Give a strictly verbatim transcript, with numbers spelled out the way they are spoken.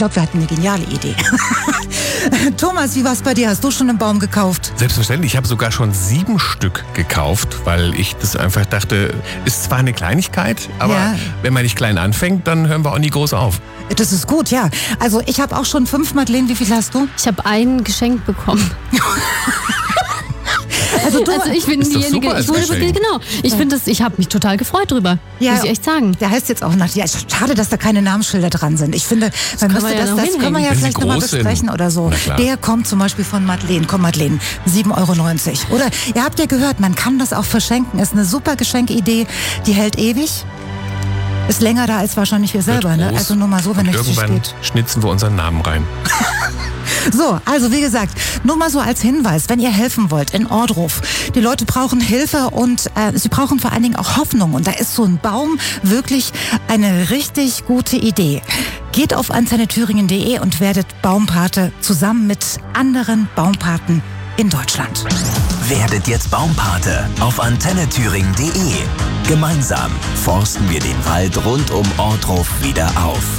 glaube, wir hatten eine geniale Idee. Thomas, wie war's bei dir? Hast du schon einen Baum gekauft? Selbstverständlich, ich habe sogar schon sieben Stück gekauft, weil ich das einfach dachte, ist zwar eine Kleinigkeit, aber ja. wenn man nicht klein anfängt, dann hören wir auch nie groß auf. Das ist gut, ja. Also ich habe auch schon fünf. Madeleine, wie viel hast du? Ich habe einen geschenkt bekommen. Also, du, also ich bin diejenige, ich wurde wirklich, genau. Ich finde das, ich habe mich total gefreut drüber, ja, muss ich echt sagen. Der heißt jetzt auch nach, ja, schade, dass da keine Namensschilder dran sind. Ich finde, das man müsste ja das, das können wir ja vielleicht nochmal besprechen oder so. Der kommt zum Beispiel von Madeleine. Komm, Madeleine, sieben Euro neunzig. Oder, ihr habt ja gehört, man kann das auch verschenken. Ist eine super Geschenkidee, die hält ewig. Ist länger da als wahrscheinlich wir selber, ne? Also nur mal so, wenn es steht. Irgendwann schnitzen wir unseren Namen rein. So, also wie gesagt, nur mal so als Hinweis, wenn ihr helfen wollt in Ohrdruf. Die Leute brauchen Hilfe und äh, sie brauchen vor allen Dingen auch Hoffnung. Und da ist so ein Baum wirklich eine richtig gute Idee. Geht auf antenne thüringen punkt de und werdet Baumpate zusammen mit anderen Baumpaten in Deutschland. Werdet jetzt Baumpate auf antenne thüringen punkt de. Gemeinsam forsten wir den Wald rund um Ohrdruf wieder auf.